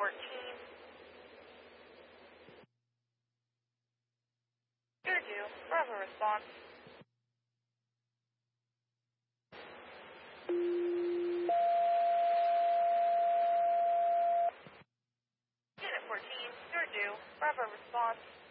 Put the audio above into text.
14. You're due. Bravo response. Unit 14, you're due. Bravo response.